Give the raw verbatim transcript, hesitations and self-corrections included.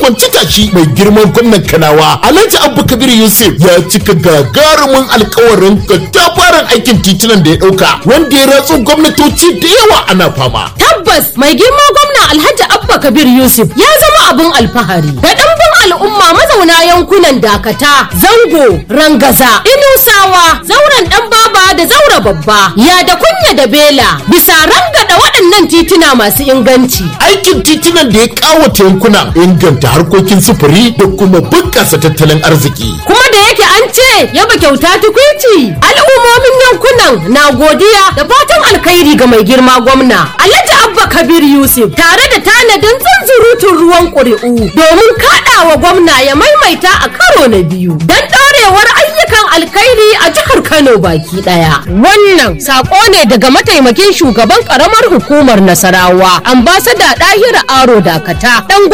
kwanci tashi mai girman gwamnan Kanawa Alhaji Abba Kabir Yusuf ya cika gagarumin alkawarin katafaren aikin titunan da ya dauka wanda ya ratsu gwamnatoci da yawa ana fama. Tabbas mai girma gwamna Alhaji Abba Kabir Yusuf ya zama abin alfahari ga ɗimbin al'umma mazauna yankunan Dakata, Zango, Rangaza, Inusawa, Zauren Dan Baba da Zaura Babba, ya da kunya da Bela bisa rangada waɗannan tituna masu inganci. Aikin titunan da ya kawata yankuna inganta harkokin sufuri da kuma bunƙasa tattalin arziki. Kuma da yake an ce yaba kyauta tukwici, al'ummomin yankunan na godiya da fatan alkhairi ga mai girma gwamna Alhaji Abba Kabir Yusuf tare da tanadin zunzurutun ruwan ƙuri'u domin kaɗawa gwamna ya maimaita a karo na biyu don ɗorewar ayyukan alkhairi a jihar Kano baki ɗaya. Wannan saƙo ne daga mataimakin shugaban ƙaramar hukumar Nasarawa, ambasada Ɗahira Aro Dakata, ɗan